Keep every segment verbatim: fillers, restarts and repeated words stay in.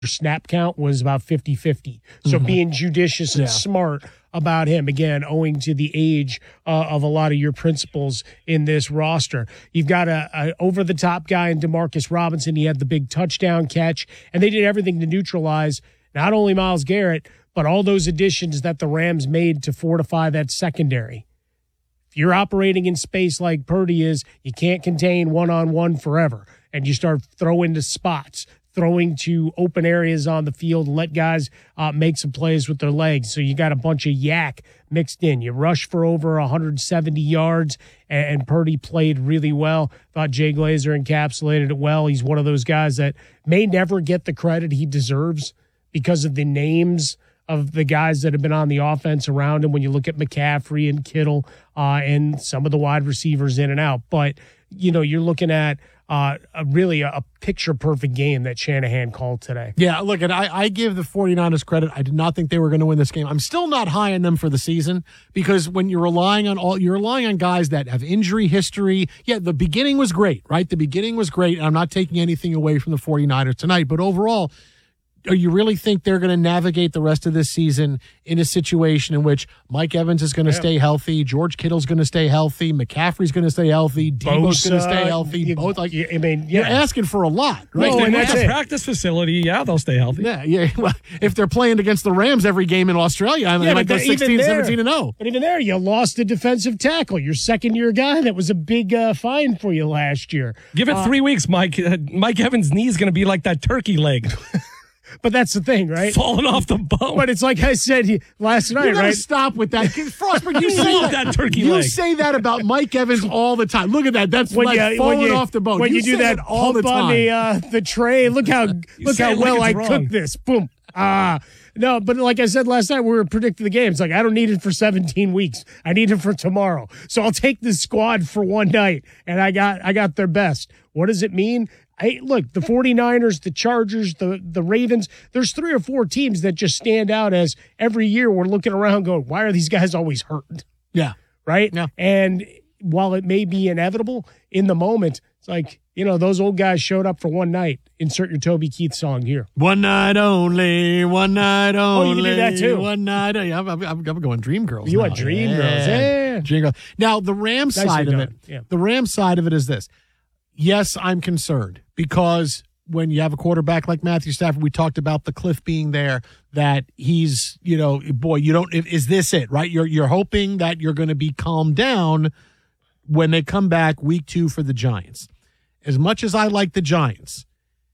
snap count was about fifty-fifty. So mm-hmm. being judicious and yeah. smart about him, again, owing to the age uh, of a lot of your principals in this roster. You've got a, a over-the-top guy in Demarcus Robinson. He had the big touchdown catch, and they did everything to neutralize not only Myles Garrett, but all those additions that the Rams made to fortify that secondary. If you're operating in space like Purdy is, you can't contain one-on-one forever, and you start throwing to spots, throwing to open areas on the field, and let guys uh, make some plays with their legs. So you got a bunch of yak mixed in. You rush for over one hundred seventy yards, and, and Purdy played really well. Thought Jay Glazer encapsulated it well. He's one of those guys that may never get the credit he deserves because of the names of the guys that have been on the offense around him when you look at McCaffrey and Kittle uh, and some of the wide receivers in and out. But, you know, you're looking at Uh, a really a, a picture-perfect game that Shanahan called today. Yeah, look, and I, I give the 49ers credit. I did not think they were going to win this game. I'm still not high on them for the season because when you're relying on all, you're relying on guys that have injury history. Yeah, the beginning was great, right? The beginning was great, and I'm not taking anything away from the 49ers tonight. But overall, do you really think they're going to navigate the rest of this season in a situation in which Mike Evans is going to yeah. stay healthy, George Kittle's going to stay healthy, McCaffrey's going to stay healthy, Debo's going to stay healthy? You, both, like, you, I mean, yeah. you're asking for a lot, right? No, and that's a practice facility. Yeah, they'll stay healthy. Yeah, yeah. Well, if they're playing against the Rams every game in Australia, I mean, yeah, they might go sixteen, seventeen and oh. But even there, you lost a defensive tackle, your second-year guy. That was a big uh, fine for you last year. Give it uh, three weeks, Mike. Uh, Mike Evans' knee is going to be like that turkey leg. But that's the thing, right? Falling off the bone. But it's like I said last night, you gotta right? Stop with that. Frostberg, you say that, that turkey you leg. say that about Mike Evans all the time. Look at that. That's when like you, falling when you, off the bone. When you, you do that all the time. on the, uh, the tray, look how look how well like I wrong. cooked this. Boom. Ah. Uh, no, but like I said last night, we were predicting the game. It's like, I don't need it for seventeen weeks. I need it for tomorrow. So I'll take this squad for one night, and I got I got their best. What does it mean? Hey, look, the 49ers, the Chargers, the, the Ravens, there's three or four teams that just stand out as every year we're looking around going, why are these guys always hurt? Yeah. Right? Yeah. And while it may be inevitable in the moment, it's like, you know, those old guys showed up for one night. Insert your Toby Keith song here. One night only, one night only. Oh, you can do that too. One night. I'm, I'm, I'm going Dream Girls. You now. want Dream yeah. Girls? Yeah. Dream Girls. Now, the Rams Nicely side of done. it, yeah. the Rams side of it is this. Yes, I'm concerned because when you have a quarterback like Matthew Stafford, we talked about the cliff being there, that he's, you know, boy, you don't, is this it, right? You're, you're hoping that you're going to be calmed down when they come back week two for the Giants. As much as I like the Giants,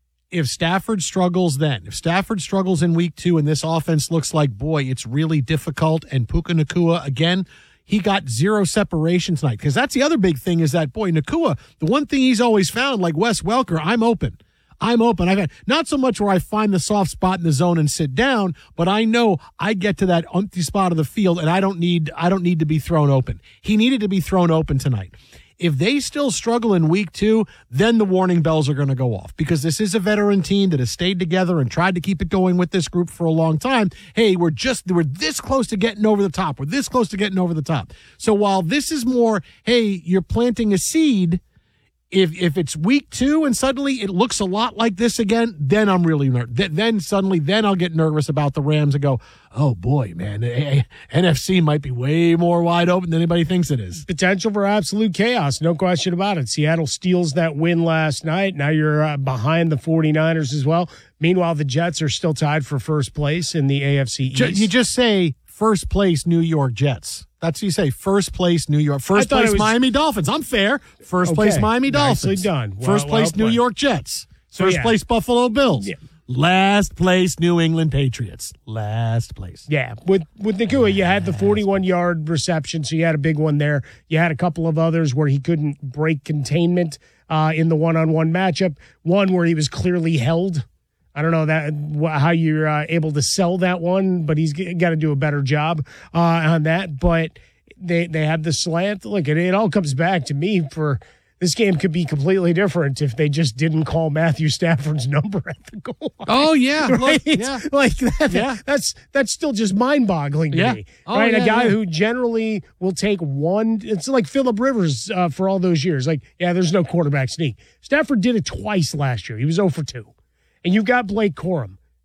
if Stafford struggles then, if Stafford struggles in week two and this offense looks like, boy, it's really difficult, and Puka Nacua, again, he got zero separation tonight. Because that's the other big thing is that, boy, Nacua, the one thing he's always found, like Wes Welker, I'm open. I'm open. I got not so much where I find the soft spot in the zone and sit down, but I know I get to that empty spot of the field and I don't need I don't need to be thrown open. He needed to be thrown open tonight. If they still struggle in week two, then the warning bells are going to go off because this is a veteran team that has stayed together and tried to keep it going with this group for a long time. Hey, we're just, we're this close to getting over the top. We're this close to getting over the top. So while this is more, hey, you're planting a seed, if if it's week two and suddenly it looks a lot like this again, then I'm really nervous. Then suddenly, then I'll get nervous about the Rams and go, oh boy, man, N F C might be way more wide open than anybody thinks it is. Potential for absolute chaos, no question about it. Seattle steals that win last night. Now you're uh, behind the 49ers as well. Meanwhile, the Jets are still tied for first place in the A F C East. You just say first place New York Jets. That's what you say. First place, New York. First place, was, Miami Dolphins. I'm fair. First okay. place, Miami Dolphins. Nicely done. Well, First place, well New York Jets. So, First yeah. place, Buffalo Bills. Yeah. Last place, New England Patriots. Last place. Yeah. With with Nacua, you had the forty-one-yard reception, so you had a big one there. You had a couple of others where he couldn't break containment uh, in the one-on-one matchup. One where he was clearly held. I don't know that how you're uh, able to sell that one, but he's got to do a better job uh, on that. But they they have the slant. Look, it, it all comes back to me for this game could be completely different if they just didn't call Matthew Stafford's number at the goal line. Oh, yeah. Right? Look, yeah. Like that, yeah. that's that's still just mind-boggling to yeah. me. Oh, right? yeah, a guy yeah. who generally will take one. It's like Phillip Rivers uh, for all those years. Like, yeah, there's no quarterback sneak. Stafford did it twice last year. He was zero for two. And you've got Blake Corum.